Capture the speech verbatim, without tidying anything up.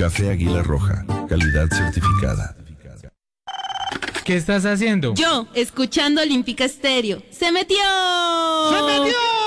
Café Águila Roja, calidad certificada. ¿Qué estás haciendo? Yo, escuchando Olímpica Estéreo. ¡Se metió! ¡Se metió!